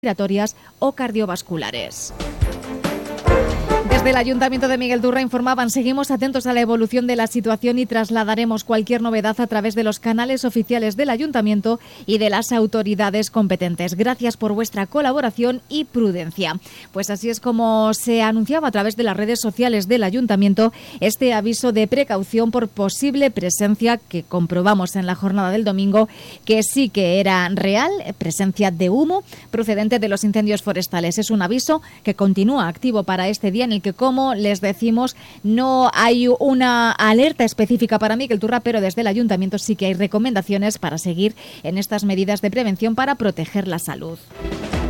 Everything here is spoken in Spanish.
respiratorias o cardiovasculares. Desde el Ayuntamiento de Miguel Turra informaban: seguimos atentos a la evolución de la situación y trasladaremos cualquier novedad a través de los canales oficiales del Ayuntamiento y de las autoridades competentes. Gracias por vuestra colaboración y prudencia. Pues así es como se anunciaba a través de las redes sociales del Ayuntamiento este aviso de precaución por posible presencia que comprobamos en la jornada del domingo, que sí que era real, presencia de humo procedente de los incendios forestales. Es un aviso que continúa activo para este día, en el que, como les decimos, no hay una alerta específica para Miguel Turra, pero desde el Ayuntamiento sí que hay recomendaciones para seguir en estas medidas de prevención para proteger la salud.